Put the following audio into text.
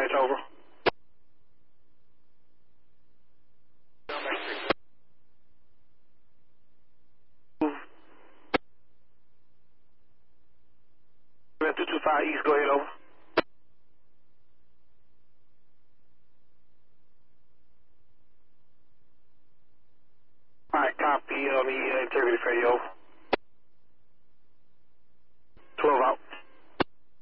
dispatch, over. We're at 225 East, go ahead, over. Alright, copy on the integrity failure, over.